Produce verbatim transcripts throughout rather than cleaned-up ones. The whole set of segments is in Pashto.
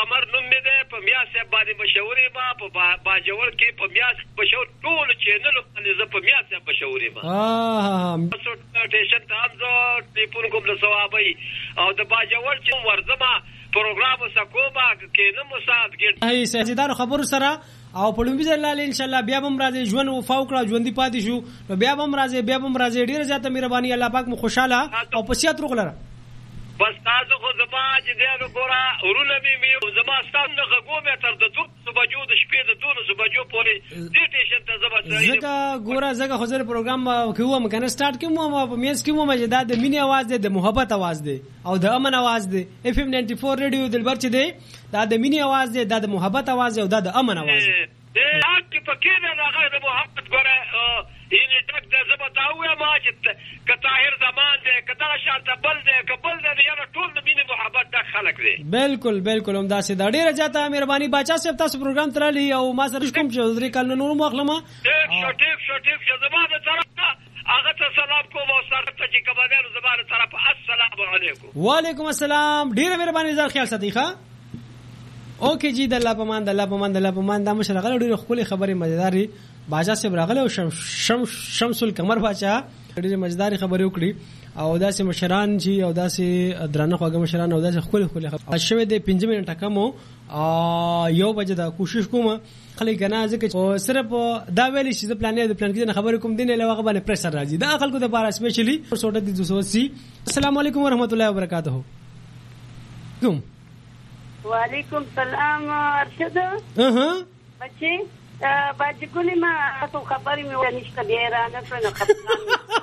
قمر نوم مې دی په میا صاحب باندې مشهور یم په باجوړ کې په میا مشهور ټول چینلو باندې زه په میا صاحب مشهور یم سټیشن ته هم زه ټلیفون کوم د ثوابۍ او د باجوړ چې ورځمه پروګرام سکوبا کینم سات ګټ هي سجدار خبر سره او په لومبي ځل ان شاء الله بیا هم راځي ژوند وفا وکړه ژوندۍ پاتې شو بیا هم راځي بیا هم راځي ډیر زیاته مهرباني الله پاک مو خوشاله او په سیات روغلره بس تاسو خو زما چې دی نو ګوره ورونه مې مې زما ستاسو نه غږو مې تر د دوه بجو د شپې د دوه بجو پورې دې ټیشن ته زما ځای زګه ګوره زګه خو زر پروګرام کوم کنه سٹارټ کوم په میز کې مو مجدا د مینې आवाज دی د محبت आवाज دی او د امن आवाज دی اف ام ناینټي فور ریډیو دلبر چې دی دا د مینې आवाज دی دا د محبت आवाज دی او دا د امن आवाज دی اګه پکې نه هغه د محبت ګوره یې ټک د زما تاوه ما چې کطاهر زمان دی کدا شانته بل دی کبل دی یا ټول د مینې محبت د خلک دی بالکل بالکل هم دا سي دا ډیره زیاته مهرباني باچا صاحب تاسو پروګرام ترالي او ما سره کوم چې درې کال نور مخلمه شټیف شټیف زما د طرف هغه ته سلام کوم او سره ته چې کومه زبانه طرف السلام علیکم وعلیکم السلام ډیره مهرباني زار خیال ساتي ښا اوکې جی د الله پمان د الله پمان د الله پمان دا مشرغه ډیره خپل خبره مزیداري باچا صاحب راغله او شم شمس القمر باچا ډیره مزیداري خبره وکړي او داسې مشران چې او داسې درانه خواږه مشران او داسې خپل خپل خبره شوه د پنځه منټه کم یو بجې دا کوشش کوم خلک کنه ځکه صرف دا ویلي چې پلان دی پلان کې خبره کوم دین له واغه باندې پریشر راځي دا خلکو د بار اسپیشلی سوټه دي دوه سو اسی السلام علیکم ورحمت الله وبرکاتہ کوم وعلیکم السلام ارشد اها بچي باج ګولې ما تاسو خبرې مې ونشته بیا را نه پرنه خبرې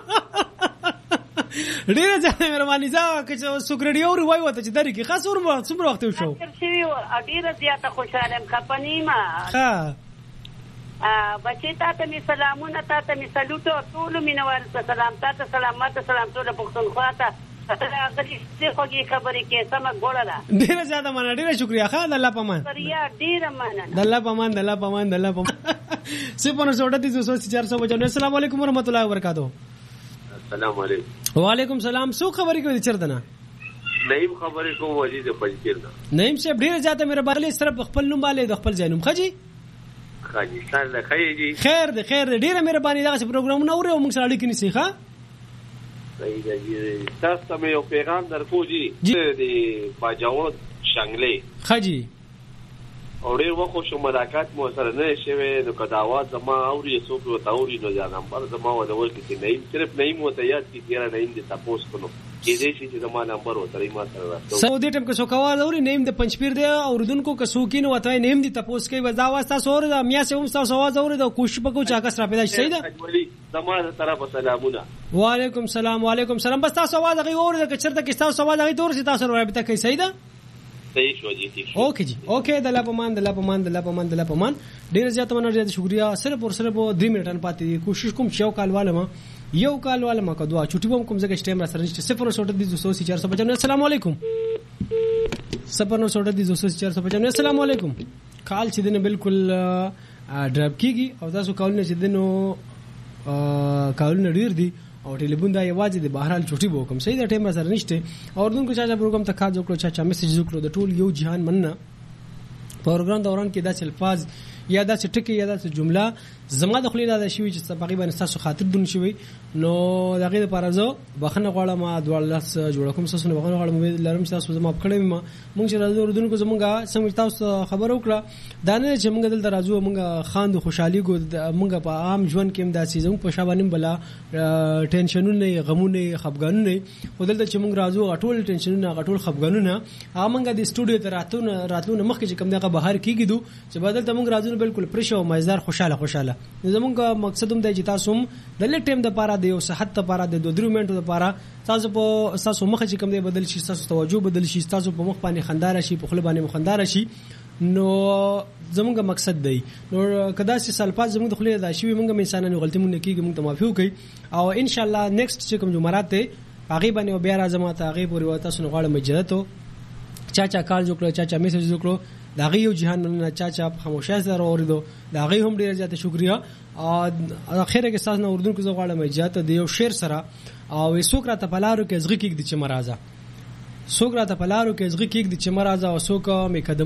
ډیره ځه مهرباني ځه چې سګریډي اور وای وته چې درې کې خاص ور څومره وخت شو شي ډیره زیاته خوشاله خپنی ما ها بچي تاسو می سلامونه تاسو می سلوټ ټول مینوال سلام تاسو سلامات سلام ټول پښتونخوا ته ډیره زیاده مننه ډیره شکریا ښه د الله پامان ډیره مننه د الله پامان د الله پامان د الله پامان صفر سوټه دي دوه چار سو پچاس السلام علیکم ورحمت الله وبرکاتہ السلام علیکم وعلیکم السلام سو خبرې کوي چرته نه نعیم خبرې کوم وجې د پنځیر نه نعیم صاحب ډیره زیاته مهرباني صرف خپل نوم باندې د خپل ځای نوم خجی خاجي سره خیر دي خیر دي خیر ډیره مهرباني دا پروګرامونه اوري او موږ سره اړیکې نیسي ښه تاسو ته یو پیغام درکو جی د باجوړ شنګلې خجی او ډیر وخت شو ملاقات مو سره نه شوه نو کداوات زما اوري څوک وته اوري نو ځا نمبر زما ولول کې نه صرف نه مو ته یاد کی تیرا نه دې تاسو کولو کې دې چې زما نمبر وته ما سره راځو سو دې ټیم کې سو کوا اوري نیم د پنځپیر دی اوردونکو که سوکین وته نیم دې تاسو کې وځا واسطه سور د میا سه هم تاسو आवाज اوري د کوشش پکو چا کس را پیدا شي دا زما طرف سلامونه وعلیکم السلام وعلیکم السلام بس تاسو आवाज غي اوري د چرته کې تاسو आवाज غي تور چې تاسو رابطه کوي صحیح ده صحیح شو جی ٹھیک اوکے جی اوکے د الله پمان د الله پمان د الله پمان د الله پمان ډیر زیات مننه ډیر شکریا صرف اور صرف درې منټن پاتې کوشش کوم چې یو کال والما یو کال والما کدوا چټي بم کوم ځکه ټیم را سره نشته صفر سوټ دي دوه سو چار سو پچاس السلام علیکم صفر سوټ دي دوه سو چار سو پچاس السلام علیکم کال چې دنه بالکل ډراپ کیږي او تاسو کالونه چې دنه کالونه ډیر دي او ټلیفون دا یوازې د بهرال چټي بو کوم صحیح د ټیم سره نشته او دونکو چا چا پروګرام ته کا جوړو چا چا میسج وکړو د ټول یو جهان مننه پروګرام دوران کې داسې الفاظ یا داسې ټکی یا داسې جمله زما د خلیدا د شوی چې تقریبا تاسو خاطر دون شوی نو دغه لپاره زه بخنه غواړم دوه لاس جوړ کوم تاسو نه بخنه غواړم لرم تاسو زما په کړم مونږ چې راځو دونکو زمونږه سم تاسو خبر وکړه دا نه چې مونږ دلته راځو مونږ خاند خوشحالي کو مونږ په عام ژوند کې هم داسې زموږ په شابانم بلا ټینشنونه غمونه خفګانونه ودلته چې مونږ راځو غټول ټینشنونه غټول خفګانونه هغه مونږ د استودیو ته راتلو راتلو مخکې چې کوم دغه بهر کیږي دو چې بدل ته مونږ راځو بالکل پرشو مزدار خوشاله خوشاله زمونږ مقصد هم د تاسو هم د لټ ټیم د پاره د یو صحت د پاره د دوه درو منټو د پاره تاسو په تاسو مخه چې کوم دی بدل شي تاسو توجه بدل شي تاسو په مخ باندې خندار شي په خله باندې مخندار شي نو زمونږ مقصد دی نو کدا چې سالفاظ زمونږ د خله د شي مونږ انسانانو غلطي مونږ کیږي مونږ ته معافي وکي او ان شاء الله نیکسټ چې کوم جمعرات ته هغه باندې بیا راځم ته هغه پورې وتا سن غواړم مجدته چا چا کال جوړ چا چا میسج وکړو دا غي یو جهان مننه چا چا خاموشه سره اوریدو دا غي هم ډیر زیاته شکریا اخره کې تاسو نو اردن کو زغړم اجازه د یو شعر سره او سوکرا ته پلارو کې زغی کې د چمرازه سوکرا ته پلارو کې زغی کې د چمرازه او سوکا می قدم